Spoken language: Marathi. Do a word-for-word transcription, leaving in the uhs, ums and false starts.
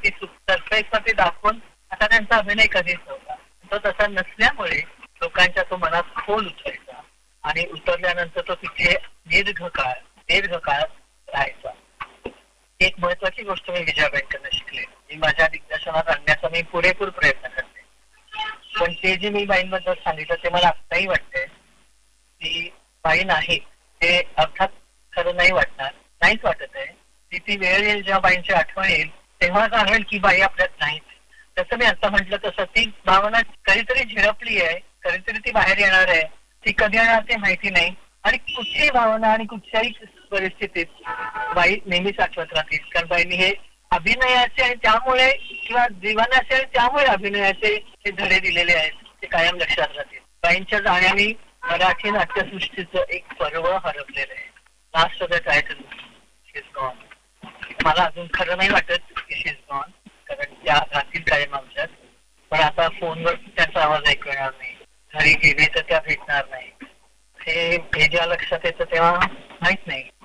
की सरप्राईजमध्ये दाखवून आता त्यांचा अभिनय कधीच नव्हता. तो तसा नसल्यामुळे लोकांच्या तो मनात खोल उतरायचा आणि उतरल्यानंतर तो तिथे दीर्घकाळ दीर्घकाळ राहायचा. एक महत्वाची गोष्ट मी विजयाबाईंकडून शिकले. मी माझ्या दिग्दर्शनात आणण्याचा मी पुरेपूर प्रयत्न करते. पण ते जे मी बाईंबद्दल सांगितलं ते मला आत्ताही वाटतंय की बाई नाही ते अर्थात खरं नाही वाटणार, नाहीच वाटत आहे. ती ती वेळ येईल जेव्हा बाईंची आठवण येईल तेव्हा जाणवेल की बाई आपल्यात नाहीच. जसं मी आता म्हटलं तसं ती भावना कधीतरी झिरपली आहे, कधीतरी ती बाहेर येणार आहे. ती कधी येणार ते माहिती नाही आणि कुठलीही भावना आणि कुठच्याही परिस्थितीत बाई नेहमीच आठवत राहतील. कारण बाईंनी हे अभिनयाचे आणि त्यामुळे किंवा जीवनाचे आणि त्यामुळे अभिनयाचे हे धडे दिलेले आहेत ते कायम लक्षात राहतील. बाईंच्या जाण्याने मराठी नाट्यसृष्टीचं एक पर्व हरपलेलं आहे. Last of the title she is gone. मला अजून खरं नाही वाटत की शी इज गॉन, कारण त्या राहतील कायम आमच्यात. पण आता फोनवर त्यांचा आवाज ऐकू येणार नाही, घरी गेले तर त्या भेटणार नाही. हे हे जेव्हा लक्षात येतं तेव्हा माहित नाही